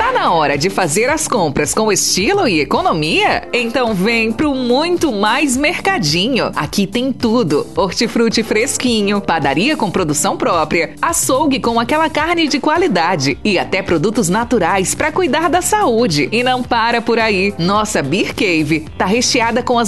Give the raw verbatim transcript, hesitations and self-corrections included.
Tá na hora de fazer as compras com estilo e economia? Então vem pro Muito Mais Mercadinho. Aqui tem tudo: hortifruti fresquinho, padaria com produção própria, açougue com aquela carne de qualidade e até produtos naturais para cuidar da saúde. E não para por aí. Nossa Beer Cave tá recheada com as